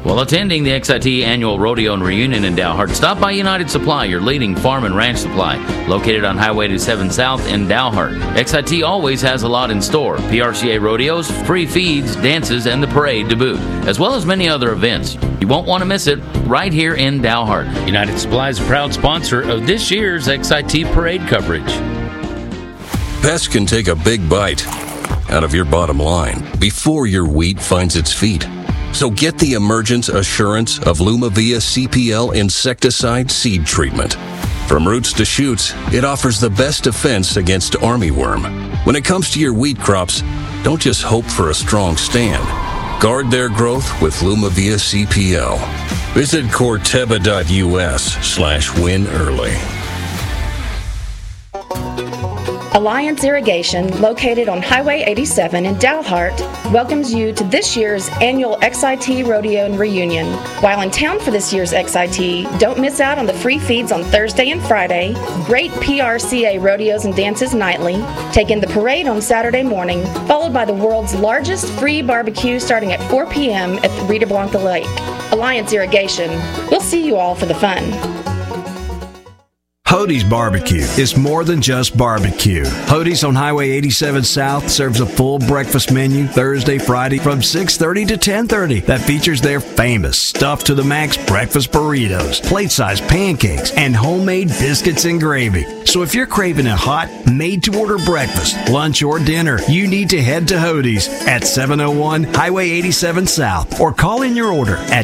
While attending the XIT Annual Rodeo and Reunion in Dalhart, stop by United Supply, your leading farm and ranch supply, located on Highway 87 South in Dalhart. XIT always has a lot in store. PRCA rodeos, free feeds, dances, and the parade to boot, as well as many other events. You won't want to miss it right here in Dalhart. United Supply is a proud sponsor of this year's XIT parade coverage. Pests can take a big bite out of your bottom line before your wheat finds its feet. So get the Emergence Assurance of Lumavia CPL insecticide seed treatment. From roots to shoots, it offers the best defense against armyworm. When it comes to your wheat crops, don't just hope for a strong stand. Guard their growth with Lumavia CPL. Visit Corteva.us/win early. Alliance Irrigation, located on Highway 87 in Dalhart, welcomes you to this year's annual XIT Rodeo and Reunion. While in town for this year's XIT, don't miss out on the free feeds on Thursday and Friday, great PRCA rodeos and dances nightly, take in the parade on Saturday morning, followed by the world's largest free barbecue starting at 4 p.m. at the Rita Blanca Lake. Alliance Irrigation, we'll see you all for the fun. Hody's Barbecue is more than just barbecue. Hody's on Highway 87 South serves a full breakfast menu Thursday, Friday from 6:30 to 10:30 that features their famous stuffed to the max breakfast burritos, plate-sized pancakes, and homemade biscuits and gravy. So if you're craving a hot, made-to-order breakfast, lunch, or dinner, you need to head to Hody's at 701 Highway 87 South or call in your order at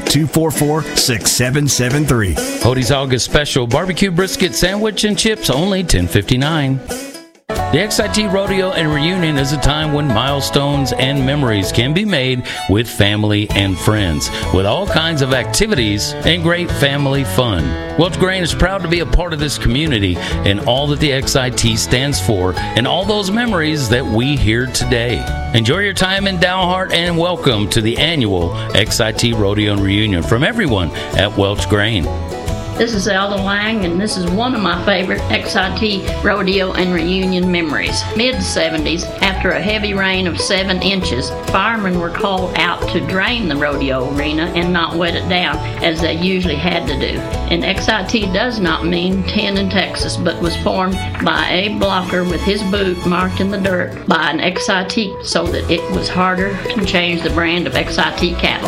244-6773. Hody's August Special Barbecue Brisket Sandwich and Chips, only $10.59. The XIT Rodeo and Reunion is a time when milestones and memories can be made with family and friends, with all kinds of activities and great family fun. Welch Grain is proud to be a part of this community and all that the XIT stands for and all those memories that we hear today. Enjoy your time in Dalhart and welcome to the annual XIT Rodeo and Reunion from everyone at Welch Grain. This is Elda Lang, and this is one of my favorite XIT Rodeo and Reunion memories. Mid-70s, after a heavy rain of 7 inches, firemen were called out to drain the rodeo arena and not wet it down, as they usually had to do. And XIT does not mean 10 in Texas, but was formed by Abe Blocker with his boot marked in the dirt by an XIT so that it was harder to change the brand of XIT cattle.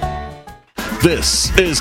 This is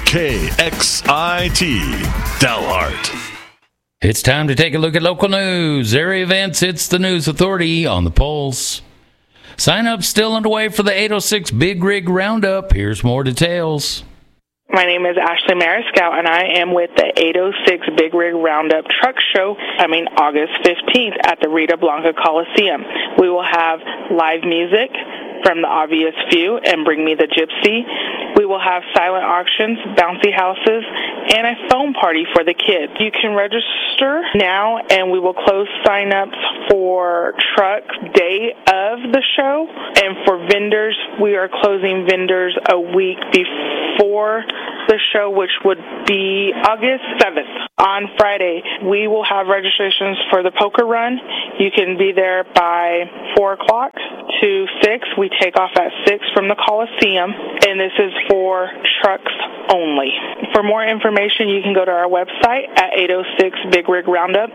KXIT Dalhart. It's time to take a look at local news, area events. It's the News Authority on the Pulse. Sign-up still underway for the 806 Big Rig Roundup. Here's more details. My name is Ashley Mariscal, and I am with the 806 Big Rig Roundup Truck Show coming August 15th at the Rita Blanca Coliseum. We will have live music from The Obvious Few and Bring Me the Gypsy. We will have silent auctions, bouncy houses, and a foam party for the kids. You can register now, and we will close sign-ups for truck day of the show. And for vendors, we are closing vendors a week before the show, which would be August 7th. On Friday, we will have registrations for the poker run. You can be there by 4 o'clock to 6. We take off at 6 from the Coliseum, and this is for trucks only. For more information, you can go to our website at 806 Big Rig Roundup,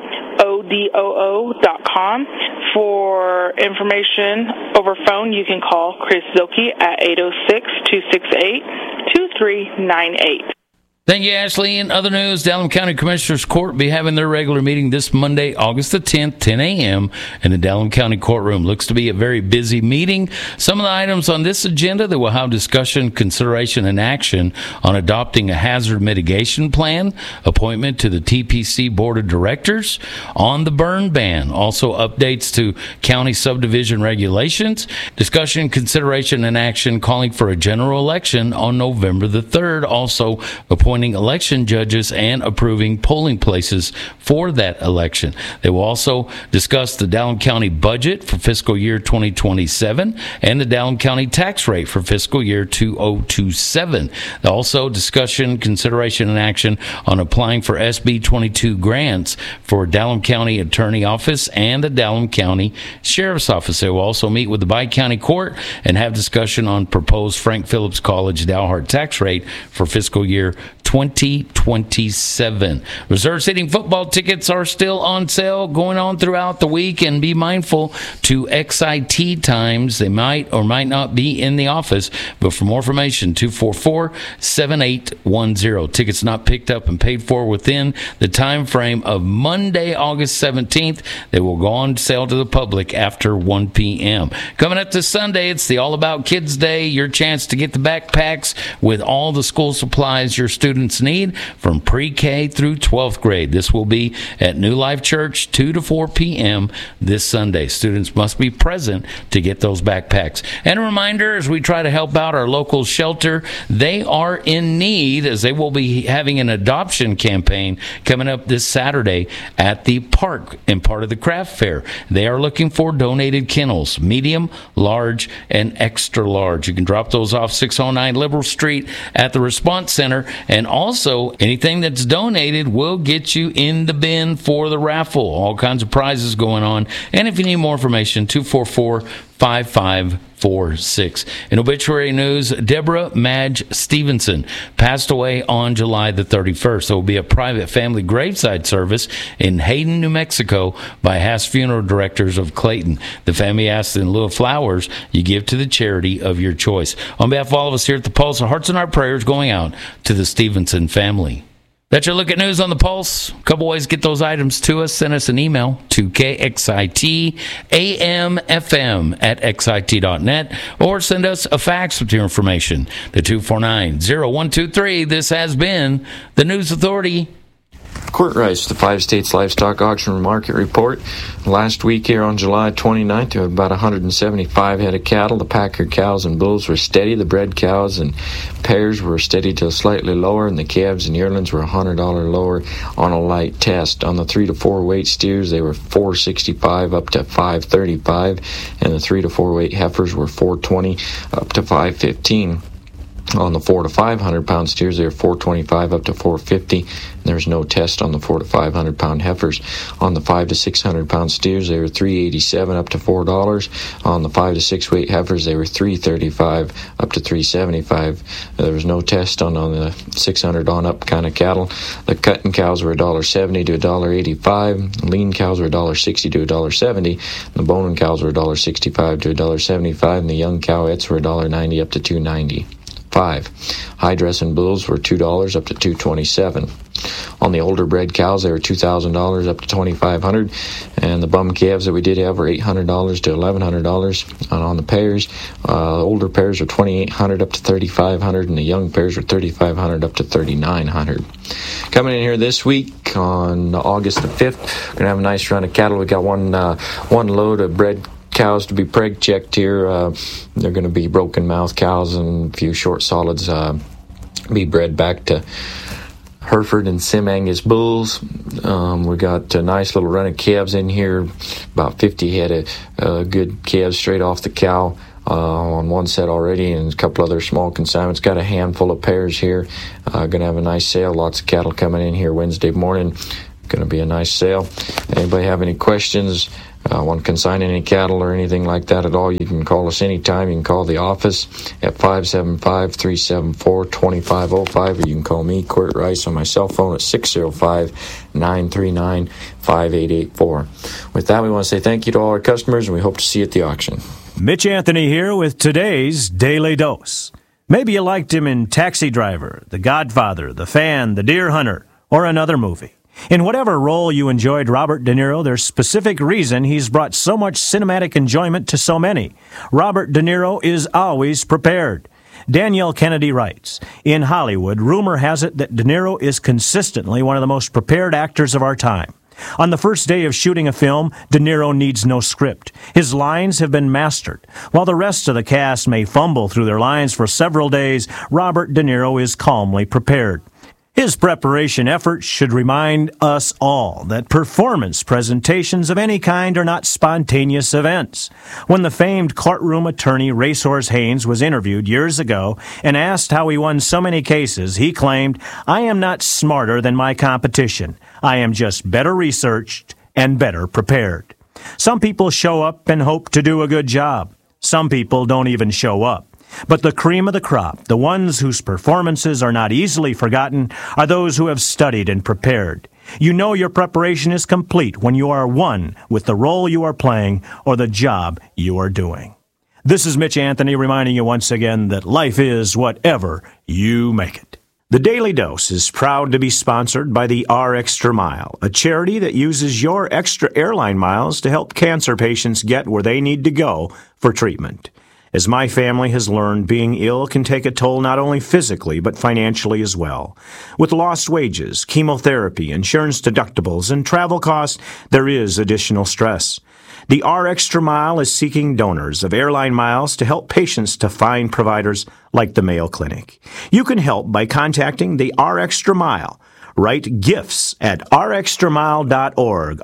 ODOO.com. For information over phone, you can call Chris Zilke at 806-268-2398. Thank you, Ashley. In other news, Dallam County Commissioners Court will be having their regular meeting this Monday, August the 10th, 10 a.m. in the Dallam County Courtroom. Looks to be a very busy meeting. Some of the items on this agenda, that will have discussion, consideration, and action on adopting a hazard mitigation plan, appointment to the TPC Board of Directors, on the burn ban, also updates to county subdivision regulations, discussion, consideration, and action calling for a general election on November the 3rd, also appointing appointing election judges and approving polling places for that election. They will also discuss the Dallam County budget for fiscal year 2027 and the Dallam County tax rate for fiscal year 2027. Also, discussion, consideration, and action on applying for SB 22 grants for Dallam County Attorney Office and the Dallam County Sheriff's Office. They will also meet with the Bi-County Court and have discussion on proposed Frank Phillips College Dalhart tax rate for fiscal year 2027. Reserve seating football tickets are still on sale going on throughout the week, and be mindful to XIT times. They might or might not be in the office, but for more information, 244-7810. Tickets not picked up and paid for within the time frame of Monday, August 17th. They will go on sale to the public after 1 p.m. Coming up this Sunday, it's the All About Kids Day, your chance to get the backpacks with all the school supplies your students need from pre-K through 12th grade. This will be at New Life Church, 2 to 4 p.m. this Sunday. Students must be present to get those backpacks. And a reminder, as we try to help out our local shelter, they are in need, as they will be having an adoption campaign coming up this Saturday at the park and part of the craft fair. They are looking for donated kennels, medium, large, and extra large. You can drop those off 609 Liberal Street at the Response Center, and also anything that's donated will get you in the bin for the raffle. All kinds of prizes going on. And if you need more information, 244-5546. In obituary news, Deborah Madge Stevenson passed away on July the 31st. There will be a private family graveside service in Hayden, New Mexico by Haas Funeral Directors of Clayton. The family asks in lieu of flowers, you give to the charity of your choice. On behalf of all of us here at The Pulse, our hearts and our prayers going out to the Stevenson family. That's your look at news on the Pulse. A couple ways to get those items to us. Send us an email to kxitamfm@xit.net, or send us a fax with your information to 249-0123. This has been the News Authority. Court Rice, the 5 States Livestock Auction Market Report. Last week here on July 29th, we had about 175 head of cattle. The packer cows and bulls were steady. The bred cows and pairs were steady to slightly lower, and the calves and yearlings were $100 lower on a light test. On the 3 to 4 weight steers, they were $465 up to $535, and the 3 to 4 weight heifers were $420 up to $515. On the 4 to 500 pound steers, they were $425 up to $450. There's no test on the 4 to 500 pound heifers. On the 5 to 600 pound steers, they were $387 up to $4. On the 5 to 6 weight heifers, they were $335 up to $375. There was no test on the 600 on up kind of cattle. The cutting cows were $1.70 to $1.85. Lean cows were $1.60 to $1.70. The boning cows were $1.65 to $1.75, and the young cowettes were $1.90 up to $2.90. High dressing bulls were $2 up to $227. On the older bred cows, they were $2,000 up to $2,500, and the bum calves that we did have were $800 to $1,100. And on the pairs, the older pairs were $2,800 up to $3,500, and the young pairs were $3,500 up to $3,900. Coming in here this week on August the 5th, we're gonna have a nice run of cattle. We got one load of bred cows to be preg checked here. They're going to be broken mouth cows, and a few short solids be bred back to Hereford and Sim Angus bulls. We got a nice little run of calves in here, about 50 head of good calves straight off the cow on one set already, and a couple other small consignments. Got a handful of pairs here. Going to have a nice sale. Lots of cattle coming in here Wednesday morning. Going to be a nice sale. Anybody have any questions? Want to consign any cattle or anything like that at all, you can call us anytime. You can call the office at 575-374-2505, or you can call me, Court Rice, on my cell phone at 605-939-5884. With that, we want to say thank you to all our customers, and we hope to see you at the auction. Mitch Anthony here with today's Daily Dose. Maybe you liked him in Taxi Driver, The Godfather, The Fan, The Deer Hunter, or another movie. In whatever role you enjoyed Robert De Niro, there's specific reason he's brought so much cinematic enjoyment to so many. Robert De Niro is always prepared. Danielle Kennedy writes, in Hollywood, rumor has it that De Niro is consistently one of the most prepared actors of our time. On the first day of shooting a film, De Niro needs no script. His lines have been mastered. While the rest of the cast may fumble through their lines for several days, Robert De Niro is calmly prepared. His preparation efforts should remind us all that performance presentations of any kind are not spontaneous events. When the famed courtroom attorney Racehorse Haynes was interviewed years ago and asked how he won so many cases, he claimed, "I am not smarter than my competition. I am just better researched and better prepared." Some people show up and hope to do a good job. Some people don't even show up. But the cream of the crop, the ones whose performances are not easily forgotten, are those who have studied and prepared. You know your preparation is complete when you are one with the role you are playing or the job you are doing. This is Mitch Anthony reminding you once again that life is whatever you make it. The Daily Dose is proud to be sponsored by the RExtra Mile, a charity that uses your extra airline miles to help cancer patients get where they need to go for treatment. As my family has learned, being ill can take a toll not only physically, but financially as well. With lost wages, chemotherapy, insurance deductibles, and travel costs, there is additional stress. The RExtra Mile is seeking donors of airline miles to help patients to find providers like the Mayo Clinic. You can help by contacting the RExtra Mile. Write gifts at rextramile.org,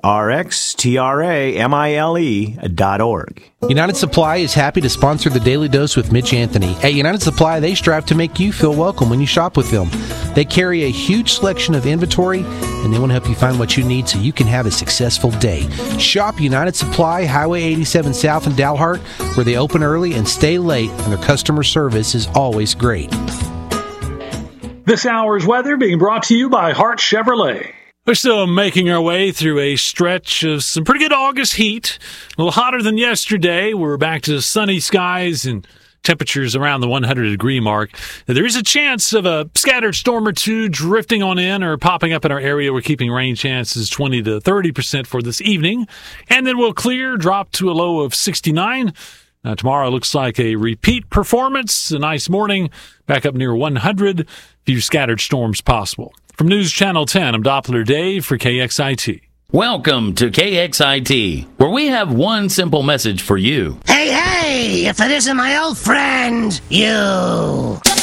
rxtramile.org. United Supply is happy to sponsor the Daily Dose with Mitch Anthony. At United Supply, they strive to make you feel welcome when you shop with them. They carry a huge selection of inventory, and they want to help you find what you need so you can have a successful day. Shop United Supply, Highway 87 South in Dalhart, where they open early and stay late, and their customer service is always great. This hour's weather being brought to you by Hart Chevrolet. We're still making our way through a stretch of some pretty good August heat. A little hotter than yesterday. We're back to sunny skies and temperatures around the 100-degree mark. There is a chance of a scattered storm or two drifting on in or popping up in our area. We're keeping rain chances 20 to 30% for this evening. And then we'll clear, drop to a low of 69. Tomorrow looks like a repeat performance. A nice morning, back up near 100. Few scattered storms possible. From News Channel 10, I'm Doppler Dave for KXIT. Welcome to KXIT, where we have one simple message for you. Hey, if it isn't my old friend, you.